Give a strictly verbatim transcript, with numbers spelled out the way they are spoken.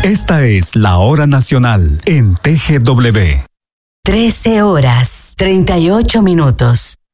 Esta es la hora nacional en T G W. trece horas, treinta y ocho minutos.